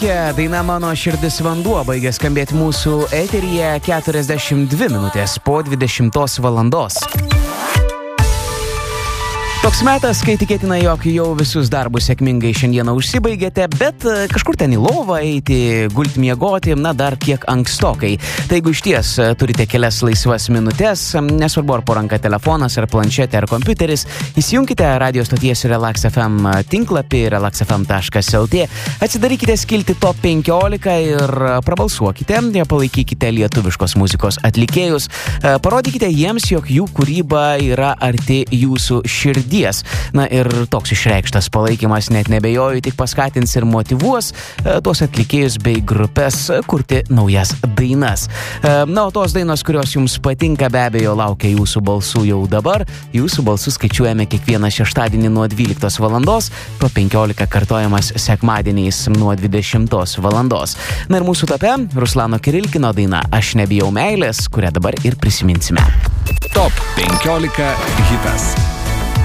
Daina Mano širdis vanduo baigė skambėti mūsų eteryje 42 minutės po 20 valandos. Toks metas, kai tikėtina, jog jau visus darbus sėkmingai šiandieną užsibaigėte, bet kažkur ten į lovą eiti, gulti miegoti, dar kiek ankstokai. Tai jeigu išties turite kelias laisvas minutės, nesvarbu ar po ranka telefonas, ar planšetė, ar kompiuteris, įsijunkite radio stoties Relax FM tinklapį relaxfm.lt, atsidarykite skiltį Top 15 ir prabalsuokite, palaikykite lietuviškos muzikos atlikėjus, parodykite jiems, jog jų kūryba yra arti jūsų širdies. Na ir toks išreikštas palaikymas, net nebejoju, tik paskatins ir motyvuos tuos atlikėjus bei grupės kurti naujas dainas. Na, o tos dainos, kurios jums patinka, be abejo, laukia jūsų balsų jau dabar. Jūsų balsus skaičiuojame kiekvieną šeštadienį nuo 12 valandos, po 15 kartojamas sekmadieniais nuo 20 valandos. Na ir mūsų tope Ruslano Kirilkino daina Aš nebijau meilės, kurią dabar ir prisiminsime. Top 15 hitas.